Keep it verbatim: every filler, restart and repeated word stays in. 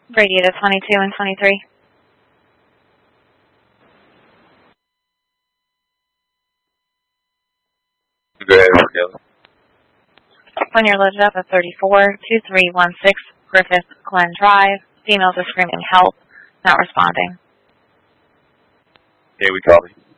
Brady to twenty-two and twenty-three. Go ahead, Raquel. When you're loaded up at thirty-four, two three one six Griffith Glen Drive. Females are screaming help, not responding. Yeah, we copy.